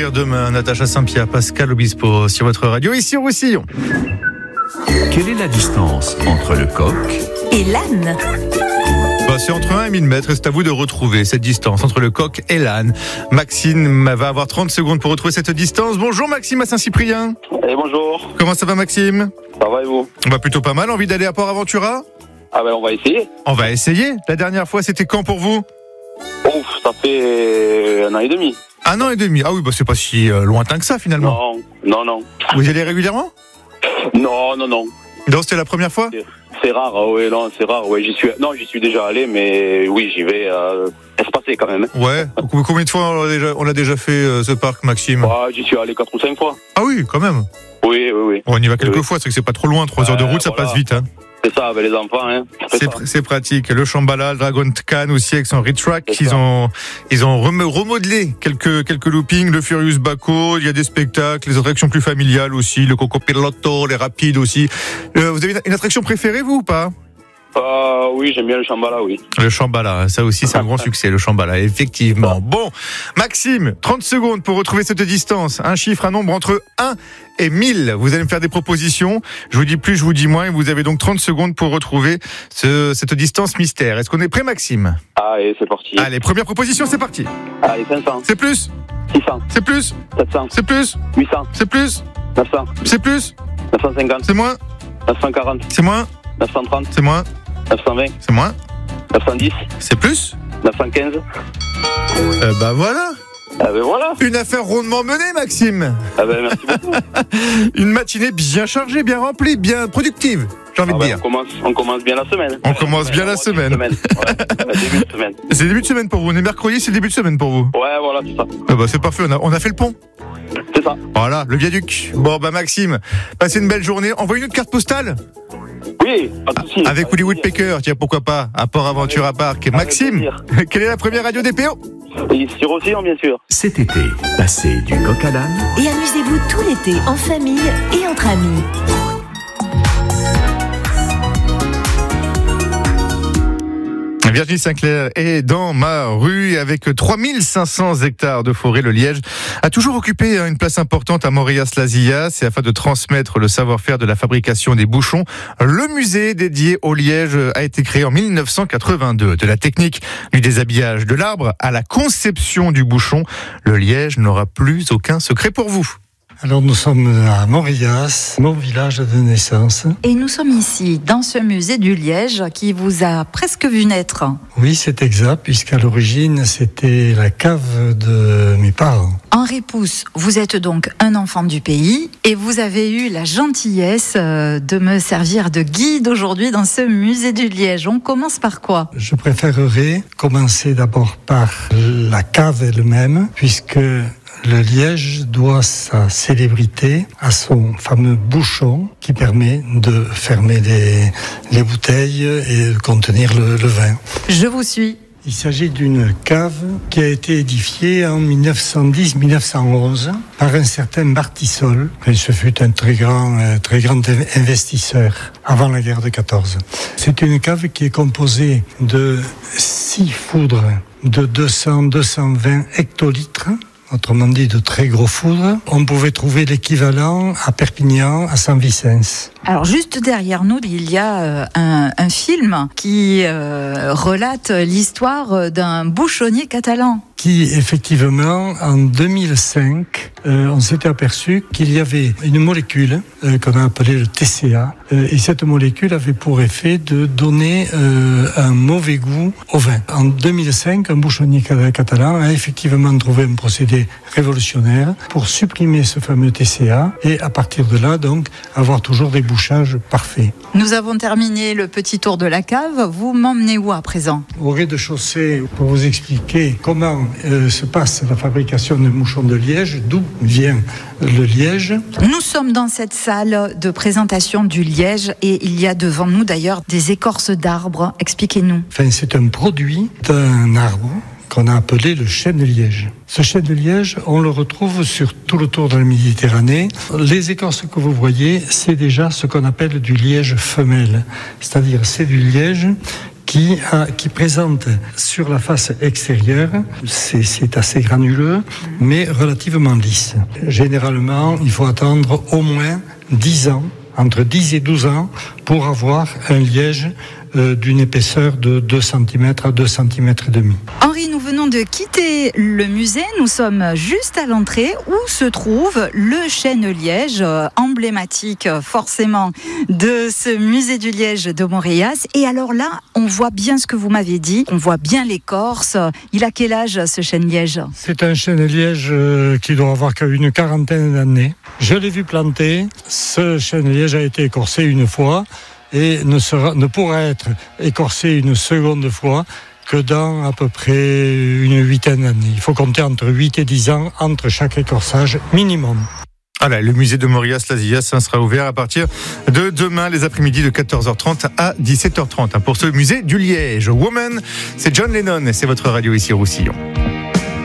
rire demain. Natacha Saint-Pierre, Pascal Obispo sur votre radio ici au Roussillon. Quelle est la distance entre le coq et l'âne? C'est entre 1 et 1000 mètres et c'est à vous de retrouver cette distance entre le coq et l'âne. Maxime va avoir 30 secondes pour retrouver cette distance. Bonjour Maxime à Saint-Cyprien. Et bonjour. Comment ça va Maxime? Ça va et vous? Plutôt pas mal. Envie d'aller à Port-Aventura? On va essayer. On va essayer. La dernière fois c'était quand pour vous? Ça fait 1 an et demi. 1 an et demi. Ah oui, c'est pas si lointain que ça finalement. Non. Vous y allez régulièrement? Non. Donc c'était la première fois? C'est rare, c'est rare. J'y suis déjà allé, mais oui, j'y vais espacé quand même. Ouais. Combien de fois on a déjà fait ce parc, Maxime? J'y suis allé 4 ou 5 fois. Ah oui, quand même. Oui. On y va quelques fois, c'est que c'est pas trop loin. 3 heures de route, ça passe vite. Hein. C'est ça, avec les enfants. Hein. C'est pratique. Le Shambhala, le Dragon Khan aussi avec son retrack. Ils ont remodelé quelques loopings, le Furious Baco. Il y a des spectacles, les attractions plus familiales aussi, le Coco Piloto, les rapides aussi. Vous avez une attraction préférée vous ou pas? Oui, j'aime bien le Shambhala, oui. Le Shambhala, ça aussi c'est un grand succès, le Shambhala, effectivement. Bon, Maxime, 30 secondes pour retrouver cette distance. Un chiffre, un nombre entre 1 et 1000. Vous allez me faire des propositions. Je vous dis plus, je vous dis moins. Et vous avez donc 30 secondes pour retrouver cette distance mystère. Est-ce qu'on est prêt, Maxime? Allez, c'est parti. Allez, première proposition, c'est parti. Allez, 500. C'est plus? 600. C'est plus? 700. C'est plus? 800. C'est plus? 900. C'est plus? 950. C'est moins? 940. C'est moins? 930. C'est moins? 920. C'est moins? 910. C'est plus? 915. Voilà. Voilà. Une affaire rondement menée, Maxime. Merci beaucoup. Une matinée bien chargée, bien remplie, bien productive, j'ai envie de dire. On commence bien la semaine. On commence bien la semaine. Début de semaine. C'est début de semaine pour vous. On est mercredi, c'est début de semaine pour vous. Ouais, voilà, c'est ça. C'est parfait, on a fait le pont. C'est ça. Voilà, le viaduc. Maxime, passez une belle journée. Envoyez une carte postale. Oui, pas de souci. Avec Hollywood Woodpecker, tiens, pourquoi pas, à Port-Aventura Park. Maxime, quelle est la première radio des PO? Sur Roussillon, bien sûr. Cet été, passez du coq à l'âne et amusez-vous tout l'été en famille et entre amis. Virginie Sinclair est dans ma rue avec 3500 hectares de forêt. Le liège a toujours occupé une place importante à Morias-Lazillas. C'est afin de transmettre le savoir-faire de la fabrication des bouchons. Le musée dédié au liège a été créé en 1982. De la technique du déshabillage de l'arbre à la conception du bouchon, le liège n'aura plus aucun secret pour vous. Alors nous sommes à Morias, mon village de naissance. Et nous sommes ici, dans ce musée du liège qui vous a presque vu naître. Oui, c'est exact, puisqu'à l'origine, c'était la cave de mes parents. Henri Pousse, vous êtes donc un enfant du pays et vous avez eu la gentillesse de me servir de guide aujourd'hui dans ce musée du liège. On commence par quoi? Je préférerais commencer d'abord par la cave elle-même, puisque le liège doit sa célébrité à son fameux bouchon qui permet de fermer les bouteilles et de contenir le vin. Je vous suis. Il s'agit d'une cave qui a été édifiée en 1910-1911 par un certain Martissol. Ce fut un très grand investisseur avant la guerre de 14. C'est une cave qui est composée de 6 foudres de 200-220 hectolitres. Autrement dit, de très gros foudres. On pouvait trouver l'équivalent à Perpignan, à Saint-Vicence. Alors, juste derrière nous, il y a un film qui relate l'histoire d'un bouchonnier catalan. Qui, effectivement, en 2005, on s'était aperçu qu'il y avait une molécule qu'on a appelée le TCA. Et cette molécule avait pour effet de donner un mauvais goût au vin. En 2005, un bouchonnier catalan a effectivement trouvé un procédé révolutionnaire pour supprimer ce fameux TCA et à partir de là, donc, avoir toujours des bouchages parfaits. Nous avons terminé le petit tour de la cave. Vous m'emmenez où à présent? Au rez-de-chaussée, pour vous expliquer comment se passe la fabrication de mouchons de liège, d'où vient le liège. Nous sommes dans cette salle de présentation du liège et il y a devant nous d'ailleurs des écorces d'arbres. Expliquez-nous. C'est un produit d'un arbre qu'on a appelé le chêne de liège. Ce chêne de liège, on le retrouve sur tout le tour de la Méditerranée. Les écorces que vous voyez, c'est déjà ce qu'on appelle du liège femelle. C'est-à-dire, c'est du liège qui présente sur la face extérieure, c'est assez granuleux, mais relativement lisse. Généralement, il faut attendre au moins 10 ans, entre 10 et 12 ans, pour avoir un liège d'une épaisseur de 2 cm à 2 cm et demi. Henri, nous venons de quitter le musée. Nous sommes juste à l'entrée où se trouve le chêne-liège, emblématique forcément de ce musée du liège de Montréas. Et alors là, on voit bien ce que vous m'avez dit, on voit bien l'écorce. Il a quel âge ce chêne-liège ? C'est un chêne-liège qui doit avoir une quarantaine d'années. Je l'ai vu planter. Ce chêne-liège a été écorcé une fois et ne pourra être écorcé une seconde fois que dans à peu près une huitaine d'années. Il faut compter entre 8 et 10 ans entre chaque écorçage minimum. Voilà, le musée de Mauriace-la-Zillas sera ouvert à partir de demain, les après-midi de 14h30 à 17h30 pour ce musée du Liège. Woman, c'est John Lennon et c'est votre radio ici au Roussillon.